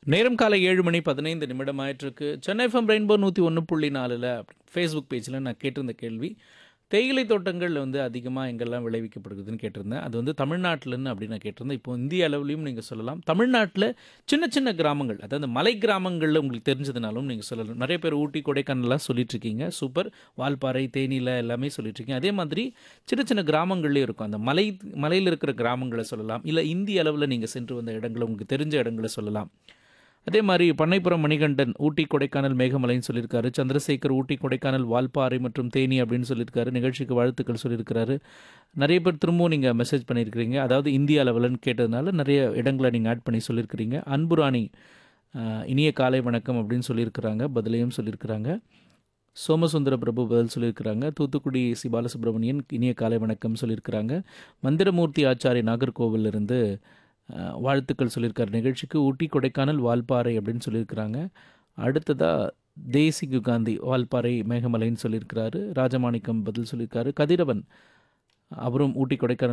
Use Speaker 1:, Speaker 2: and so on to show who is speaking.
Speaker 1: நேரம் காலை 7 மணி 15 நிமிடம் ஆயிட்டிருக்கு. சென்னை எஃப்எம் ரெயின்போ 101.4ல ஃபேஸ்புக் பேஜில் நான் கேட்டிருந்த கேள்வி, தேயிலை தோட்டங்கள் வந்து அதிகமாக எங்கெல்லாம் விளைவிக்கப்படுகுதுன்னு கேட்டிருந்தேன். அது வந்து தமிழ்நாட்டிலன்னு அப்படின்னு நான் கேட்டிருந்தேன். இப்போ இந்திய அளவுலையும் நீங்கள் சொல்லலாம். தமிழ்நாட்டில் சின்ன சின்ன கிராமங்கள், அதாவது மலை கிராமங்களில் உங்களுக்கு தெரிஞ்சதுனாலும் நீங்கள் சொல்லலாம். நிறைய பேர் ஊட்டி, கொடைக்கானல்லாம் சொல்லிட்டுருக்கீங்க. சூப்பர். வால்பாறை, தேனியில் எல்லாமே சொல்லிட்டுருக்கீங்க. அதே மாதிரி சின்ன சின்ன கிராமங்கள்லேயும் இருக்கும். அந்த மலையில் இருக்கிற கிராமங்களை சொல்லலாம். இல்லை இந்திய அளவில் நீங்கள் சென்று வந்த இடங்களை உங்களுக்கு தெரிஞ்ச இடங்களை சொல்லலாம். அதே மாதிரி பண்ணைப்புறம் மணிகண்டன் ஊட்டி கொடைக்கானல் மேகமலைன்னு சொல்லியிருக்காரு. சந்திரசேகர் ஊட்டி கொடைக்கானல் வால்பாறை மற்றும் தேனி அப்படின்னு சொல்லியிருக்காரு. நிகழ்ச்சிக்கு வாழ்த்துக்கள் சொல்லியிருக்கிறாரு. நிறைய பேர் திரும்பவும் நீங்கள் மெசேஜ் பண்ணியிருக்கிறீங்க. அதாவது இந்திய அளவில்னு கேட்டதுனால நிறைய இடங்களை நீங்கள் ஆட் பண்ணி சொல்லியிருக்கிறீங்க. அன்புராணி இனிய காலை வணக்கம் அப்படின்னு சொல்லியிருக்கிறாங்க. பதிலையும் சொல்லியிருக்கிறாங்க. சோமசுந்தர பிரபு பதில் சொல்லியிருக்கிறாங்க. தூத்துக்குடி சி பாலசுப்ரமணியன் இனிய காலை வணக்கம் சொல்லியிருக்கிறாங்க. மந்திரமூர்த்தி ஆச்சாரி நாகர்கோவிலிருந்து வாழ்த்துக்கள் சொல்லியிருக்காரு. நிகழ்ச்சிக்கு ஊட்டி கொடைக்கானல் வால்பாறை அப்படின்னு சொல்லியிருக்கிறாங்க. அடுத்ததாக தேசிகு காந்தி வால்பாறை மேகமலைன்னு சொல்லியிருக்கிறாரு. ராஜமாணிக்கம் பதில் சொல்லியிருக்காரு. கதிரவன் அவரும் ஊட்டி கொடைக்கானல்